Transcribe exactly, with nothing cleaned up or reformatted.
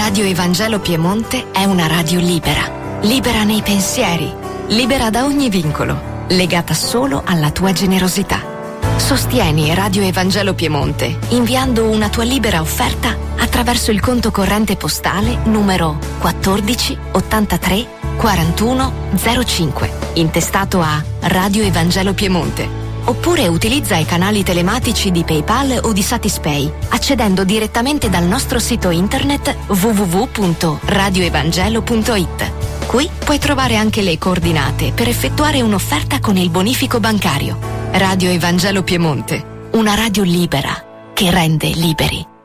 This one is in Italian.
Radio Evangelo Piemonte è una radio libera, libera nei pensieri, libera da ogni vincolo, legata solo alla tua generosità. Sostieni Radio Evangelo Piemonte inviando una tua libera offerta attraverso il conto corrente postale numero quattordici ottantatré quarantuno zero cinque, intestato a Radio Evangelo Piemonte. Oppure utilizza i canali telematici di PayPal o di Satispay, accedendo direttamente dal nostro sito internet w w w punto radio evangelo punto i t. Qui puoi trovare anche le coordinate per effettuare un'offerta con il bonifico bancario. Radio Evangelo Piemonte, una radio libera che rende liberi.